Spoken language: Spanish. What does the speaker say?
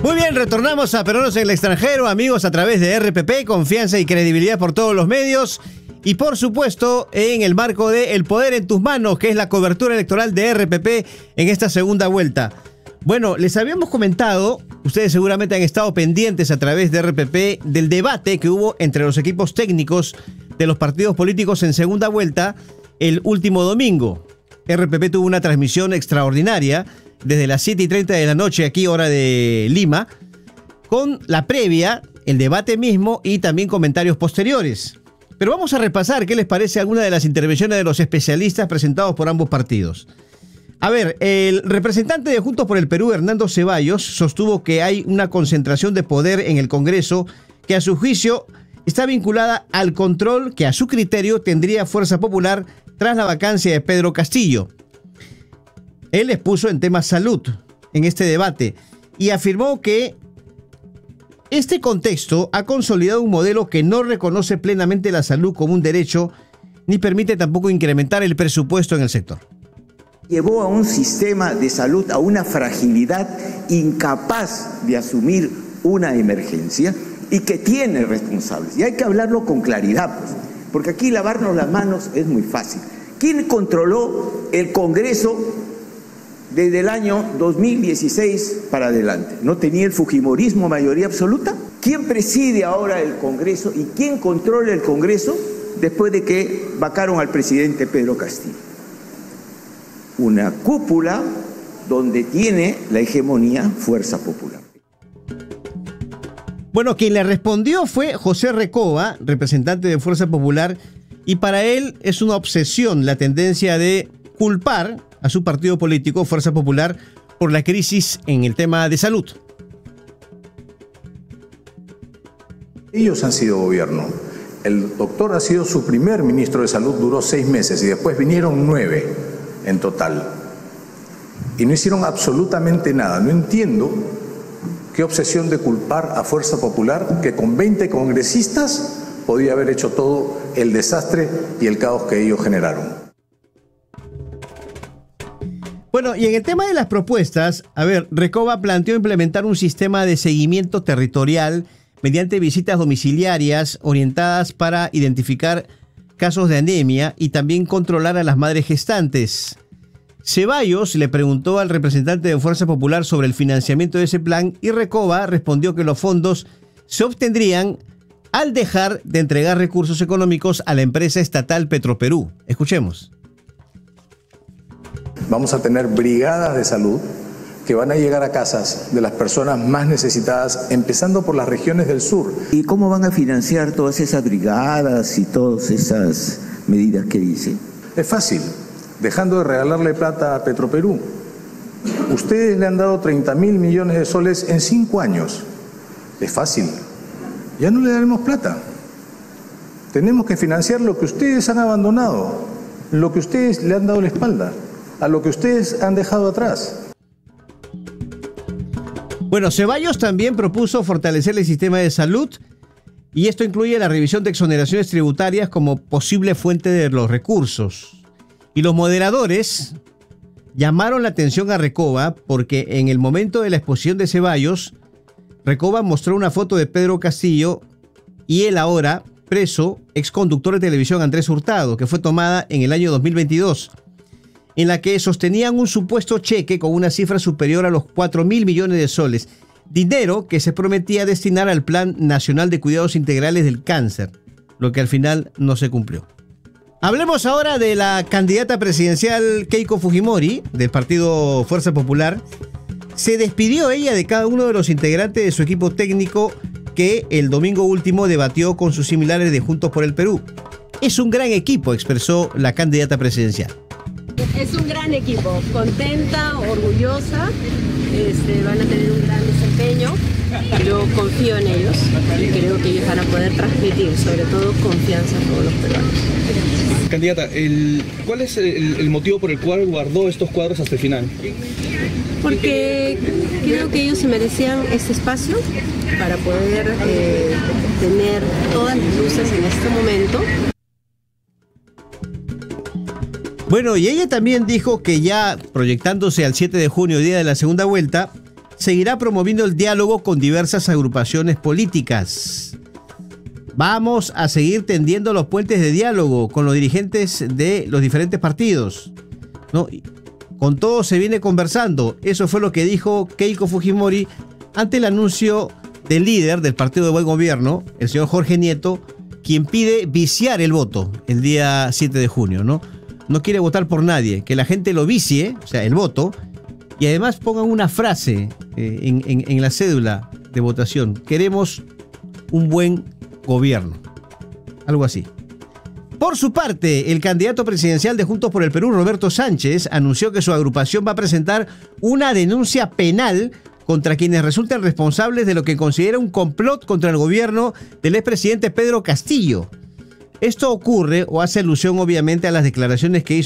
Muy bien, retornamos a Peruanos en el Extranjero, amigos, a través de RPP, confianza y credibilidad por todos los medios. Y por supuesto, en el marco de El Poder en tus Manos, que es la cobertura electoral de RPP en esta segunda vuelta. Bueno, les habíamos comentado, ustedes seguramente han estado pendientes a través de RPP, del debate que hubo entre los equipos técnicos de los partidos políticos en segunda vuelta el último domingo. RPP tuvo una transmisión extraordinaria desde las 7:30 de la noche, aquí hora de Lima, con la previa, el debate mismo y también comentarios posteriores. Pero vamos a repasar qué les parece alguna de las intervenciones de los especialistas presentados por ambos partidos. A ver, el representante de Juntos por el Perú, Hernando Ceballos, sostuvo que hay una concentración de poder en el Congreso que a su juicio está vinculada al control que a su criterio tendría Fuerza Popular tras la vacancia de Pedro Castillo. Él expuso en temas salud en este debate y afirmó que este contexto ha consolidado un modelo que no reconoce plenamente la salud como un derecho ni permite tampoco incrementar el presupuesto en el sector. Llevó a un sistema de salud a una fragilidad incapaz de asumir una emergencia y que tiene responsables. Y hay que hablarlo con claridad, pues, porque aquí lavarnos las manos es muy fácil. ¿Quién controló el Congreso desde el año 2016 para adelante? ¿No tenía el fujimorismo mayoría absoluta? ¿Quién preside ahora el Congreso y quién controla el Congreso después de que vacaron al presidente Pedro Castillo? Una cúpula donde tiene la hegemonía Fuerza Popular. Bueno, quien le respondió fue José Recoba, representante de Fuerza Popular, y para él es una obsesión la tendencia de culpar a su partido político, Fuerza Popular, por la crisis en el tema de salud. Ellos han sido gobierno. El doctor ha sido su primer ministro de salud, duró 6 meses y después vinieron 9 en total. Y no hicieron absolutamente nada. No entiendo qué obsesión de culpar a Fuerza Popular, que con 20 congresistas podía haber hecho todo el desastre y el caos que ellos generaron. Bueno, y en el tema de las propuestas, a ver, Recoba planteó implementar un sistema de seguimiento territorial mediante visitas domiciliarias orientadas para identificar casos de anemia y también controlar a las madres gestantes. Ceballos le preguntó al representante de Fuerza Popular sobre el financiamiento de ese plan y Recoba respondió que los fondos se obtendrían al dejar de entregar recursos económicos a la empresa estatal Petroperú. Escuchemos. Vamos a tener brigadas de salud que van a llegar a casas de las personas más necesitadas, empezando por las regiones del sur. ¿Y cómo van a financiar todas esas brigadas y todas esas medidas que dice? Es fácil, dejando de regalarle plata a Petroperú. Ustedes le han dado 30.000 millones de soles en 5 años. Es fácil. Ya no le daremos plata. Tenemos que financiar lo que ustedes han abandonado, lo que ustedes le han dado la espalda, a lo que ustedes han dejado atrás. Bueno, Ceballos también propuso fortalecer el sistema de salud y esto incluye la revisión de exoneraciones tributarias como posible fuente de los recursos. Y los moderadores llamaron la atención a Recoba porque en el momento de la exposición de Ceballos, Recoba mostró una foto de Pedro Castillo y el ahora preso exconductor de televisión Andrés Hurtado, que fue tomada en el año 2022. En la que sostenían un supuesto cheque con una cifra superior a los 4.000 millones de soles, dinero que se prometía destinar al Plan Nacional de Cuidados Integrales del Cáncer, lo que al final no se cumplió. Hablemos ahora de la candidata presidencial Keiko Fujimori, del partido Fuerza Popular. Se despidió ella de cada uno de los integrantes de su equipo técnico que el domingo último debatió con sus similares de Juntos por el Perú. Es un gran equipo, expresó la candidata presidencial. Es un gran equipo, contenta, orgullosa, van a tener un gran desempeño. Yo confío en ellos y creo que ellos van a poder transmitir, sobre todo, confianza a todos los peruanos. Candidata, ¿cuál es el motivo por el cual guardó estos cuadros hasta el final? Porque creo que ellos se merecían este espacio para poder tener todas las luces en este momento. Bueno, y ella también dijo que ya proyectándose al 7 de junio, día de la segunda vuelta, seguirá promoviendo el diálogo con diversas agrupaciones políticas. Vamos a seguir tendiendo los puentes de diálogo con los dirigentes de los diferentes partidos, ¿no? Con todos se viene conversando. Eso fue lo que dijo Keiko Fujimori ante el anuncio del líder del Partido de Buen Gobierno, el señor Jorge Nieto, quien pide viciar el voto el día 7 de junio, ¿no? No quiere votar por nadie, que la gente lo vicie, o sea, el voto, y además pongan una frase en la cédula de votación: queremos un buen gobierno, algo así. Por su parte, el candidato presidencial de Juntos por el Perú, Roberto Sánchez, anunció que su agrupación va a presentar una denuncia penal contra quienes resulten responsables de lo que considera un complot contra el gobierno del expresidente Pedro Castillo. Esto ocurre o hace alusión obviamente a las declaraciones que hizo